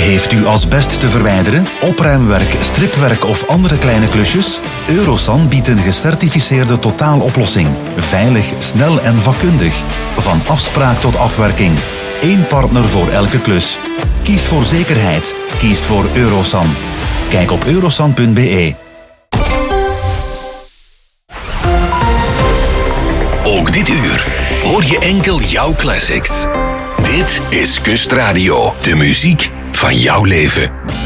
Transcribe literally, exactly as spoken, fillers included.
Heeft u asbest te verwijderen, opruimwerk, stripwerk of andere kleine klusjes? Eurosan biedt een gecertificeerde totaaloplossing. Veilig, snel en vakkundig. Van afspraak tot afwerking. Eén partner voor elke klus. Kies voor zekerheid. Kies voor Eurosan. Kijk op eurosan punt b e. Ook dit uur hoor je enkel jouw classics. Dit is Kustradio, de muziek van jouw leven.